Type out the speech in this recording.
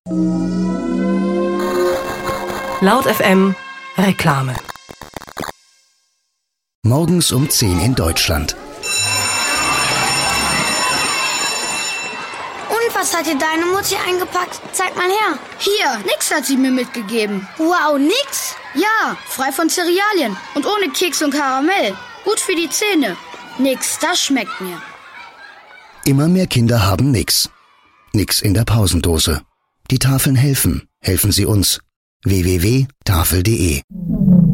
Laut FM Reklame. Morgens um 10 in Deutschland. Und was hat dir deine Mutti eingepackt? Zeig mal her. Hier, nix hat sie mir mitgegeben. Wow, nix? Ja, frei von Cerealien und ohne Keks und Karamell. Gut für die Zähne. Nix, das schmeckt mir. Immer mehr Kinder haben nix. Nix in der Pausendose. Die Tafeln helfen. Helfen Sie uns. www.tafel.de